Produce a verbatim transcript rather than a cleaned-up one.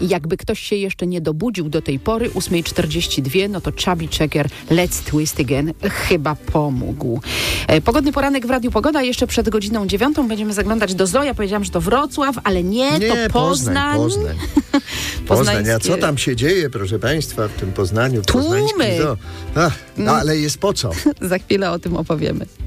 Jakby ktoś się jeszcze nie dobudził do tej pory, ósma czterdzieści dwa, no to Chubby Checker, Let's Twist Again chyba pomógł. E, pogodny poranek w Radiu Pogoda. Jeszcze przed godziną dziewiątą będziemy zaglądać do Zoo. Ja powiedziałam, że to Wrocław, ale nie, nie to Poznań. Poznań, Poznań. Poznań. A co tam się dzieje, proszę państwa, w tym Poznaniu? W Tłumy. Ach, no, ale jest po co? Za chwilę o tym opowiemy.